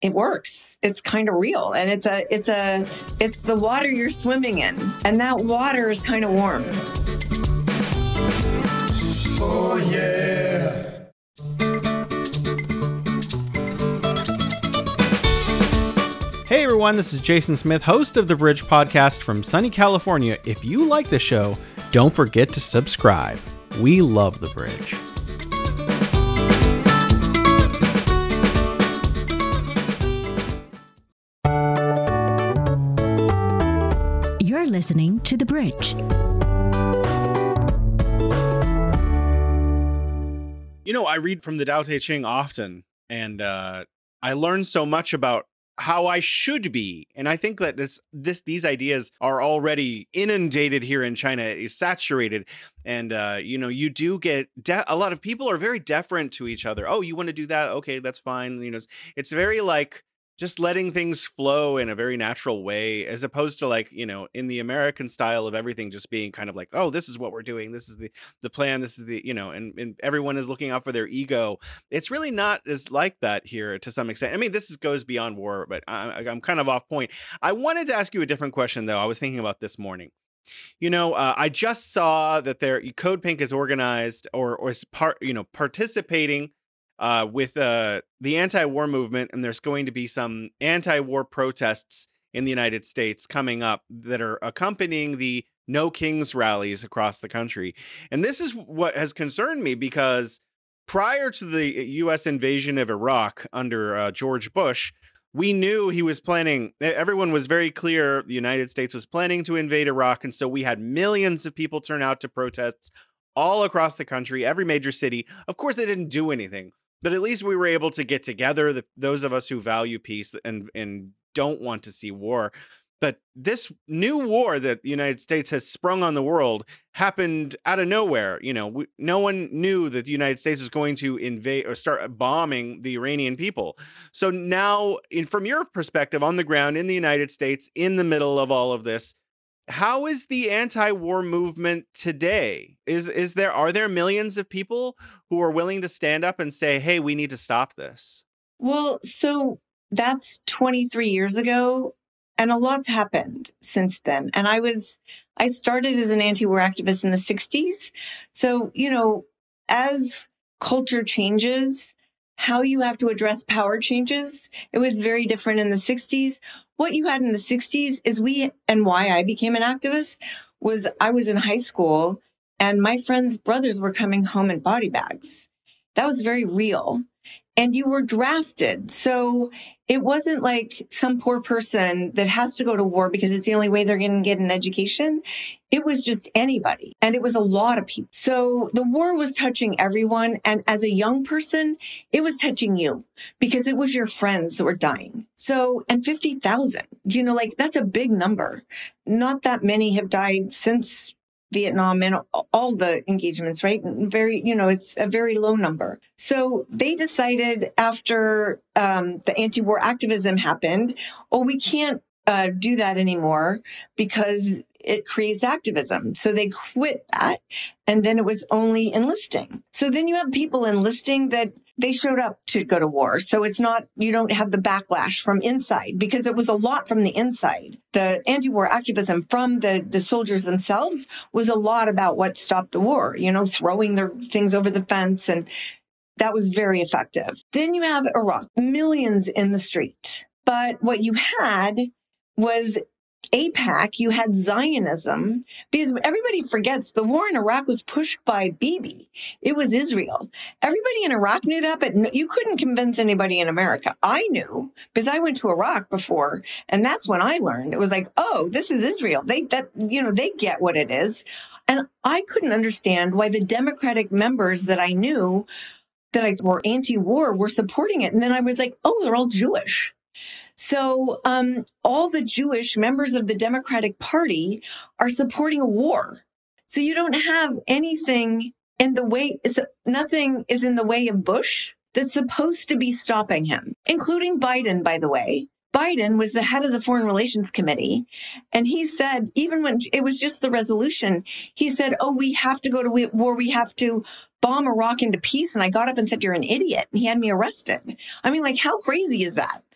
it works. It's kind of real. And it's the water you're swimming in. And that water is kind of warm. Oh, yeah. Hey everyone, this is Jason Smith, host of The Bridge Podcast from sunny California. If you like the show, don't forget to subscribe. We love The Bridge. You're listening to The Bridge. You know, I read from the Tao Te Ching often, and I learn so much about how I should be. And I think that these ideas are already inundated here in China, is saturated. And, you do get a lot of people are very deferent to each other. Oh, you want to do that? Okay, that's fine. It's very like just letting things flow in a very natural way, as opposed to like, in the American style of everything just being kind of like, oh, this is what we're doing. This is the plan. This is the, and everyone is looking out for their ego. It's really not as like that here to some extent. I mean, goes beyond war, but I'm kind of off point. I wanted to ask you a different question, though. I was thinking about this morning. I just saw that Code Pink is organized or is participating with the anti-war movement, and there's going to be some anti-war protests in the United States coming up that are accompanying the No Kings rallies across the country. And this is what has concerned me, because prior to the U.S. invasion of Iraq under George Bush, we knew he was planning, everyone was very clear, the United States was planning to invade Iraq, and so we had millions of people turn out to protests all across the country, every major city. Of course, they didn't do anything. But at least we were able to get together, those of us who value peace and don't want to see war. But this new war that the United States has sprung on the world happened out of nowhere. No one knew that the United States was going to invade or start bombing the Iranian people. So now, from your perspective on the ground in the United States, in the middle of all of this, how is the anti-war movement today? Are there millions of people who are willing to stand up and say, hey, we need to stop this? Well, so that's 23 years ago, and a lot's happened since then. And I started as an anti-war activist in the 60s. So, as culture changes, how you have to address power changes. It was very different in the 60s. What you had in the 60s is and why I became an activist was I was in high school and my friends' brothers were coming home in body bags. That was very real. And you were drafted. So it wasn't like some poor person that has to go to war because it's the only way they're going to get an education. It was just anybody. And it was a lot of people. So the war was touching everyone. And as a young person, it was touching you because it was your friends that were dying. So, and 50,000, that's a big number. Not that many have died since Vietnam and all the engagements, right? It's a very low number. So they decided after the anti-war activism happened, we can't do that anymore because it creates activism. So they quit that. And then it was only enlisting. So then you have people enlisting that they showed up to go to war. So it's not, you don't have the backlash from inside because it was a lot from the inside. The anti-war activism from the soldiers themselves was a lot about what stopped the war, throwing their things over the fence. And that was very effective. Then you have Iraq, millions in the street. But what you had was AIPAC, you had Zionism, because everybody forgets the war in Iraq was pushed by Bibi. It was Israel. Everybody in Iraq knew that, but you couldn't convince anybody in America. I knew because I went to Iraq before, and that's when I learned. It was like, oh, this is Israel. They get what it is. And I couldn't understand why the Democratic members that I knew that were anti-war were supporting it. And then I was like, oh, they're all Jewish. So all the Jewish members of the Democratic Party are supporting a war. So you don't have anything in the way, nothing is in the way of Bush that's supposed to be stopping him, including Biden, by the way. Biden was the head of the Foreign Relations Committee. And he said, even when it was just the resolution, he said, oh, we have to go to war. We have to bomb Iraq into peace. And I got up and said, you're an idiot. And he had me arrested. I mean, like, how crazy is that?